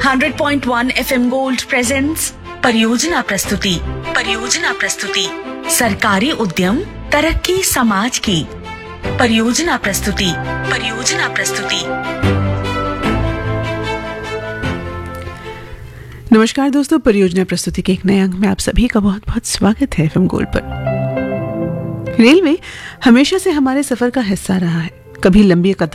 100.1 FM gold presents परियोजना प्रस्तुति सरकारी उद्यम तरक्की समाज की परियोजना प्रस्तुति। नमस्कार दोस्तों, परियोजना प्रस्तुति के एक नए अंक में आप सभी का बहुत बहुत स्वागत है एफएम गोल्ड पर। रेलवे हमेशा से हमारे सफर का हिस्सा रहा है। कभी लंबी कतार